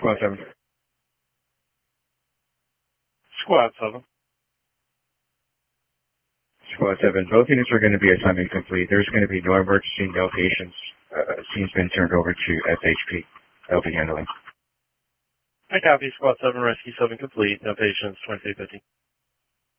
Squad 7. Squad 7. Squad 7. Both units are going to be assignment complete. There's going to be no emergency, no patients. Scene's been turned over to FHP. They'll be handling. I copy. Squad 7, Rescue 7 complete. No patients, 2350.